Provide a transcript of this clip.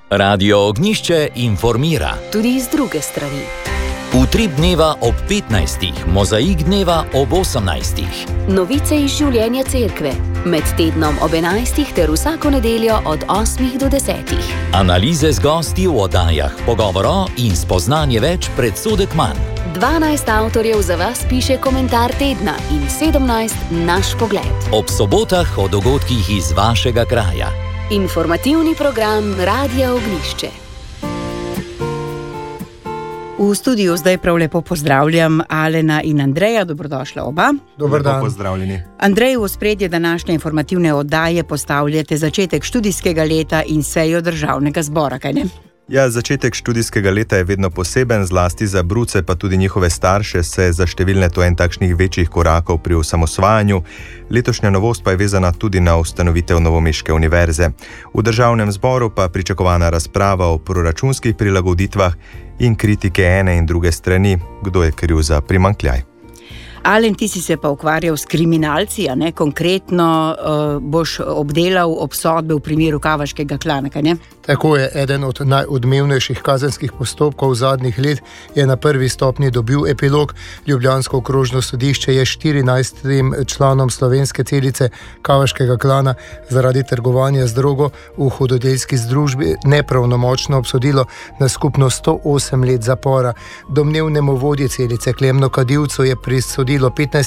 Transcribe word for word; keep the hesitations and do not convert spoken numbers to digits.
Radio Ognjišče informira. Tudi iz druge strani. Utrip dneva ob petnajstih, mozaik dneva ob osemnajstih. Novice iz življenja cerkve. Med tednom ob enajstih ter vsako nedeljo od osmih do desetih. Analize z gosti v oddajah, pogovoro in spoznanje več, predsodek manj. dvanajst avtorjev za vas piše komentar tedna in sedemnajst naš pogled. Ob sobotah o dogodkih iz vašega kraja. Informativni program Radia Ognjišče. V studiu zdaj prav lepo pozdravljam Alena in Andreja, dobrodošla oba. Dober dan. Pozdravljeni. Andrej, v ospredje današnje informativne oddaje postavljate začetek študijskega leta in sejo državnega zbora, kaj ne? Ja, začetek študijskega leta je vedno poseben, zlasti za bruce, pa tudi njihove starše, se za številne to en takšnih večjih korakov pri osamosvajanju. Letošnja novost pa je vezana tudi na ustanovitev Novomeške univerze. V državnem zboru pa pričakovana razprava o proračunskih prilagoditvah in kritike ene in druge strani, kdo je kriv za primanjkljaj. Alen, ti si se pa ukvarjal s kriminalci, a ne? Konkretno uh, boš obdelal obsodbe v primeru Kavaškega klana, kaj ne? Tako je, eden od najodmevnejših kazenskih postopkov zadnjih let je na prvi stopnji dobil epilog. Ljubljansko okrožno sodišče je štirinajstim članom slovenske celice Kavaškega klana zaradi trgovanja z drogo v hudodelski združbi nepravnomočno obsodilo na skupno sto osem let zapora. Domnevnemu vodji celice Klemnu Kadivcu je prisodilo petnajst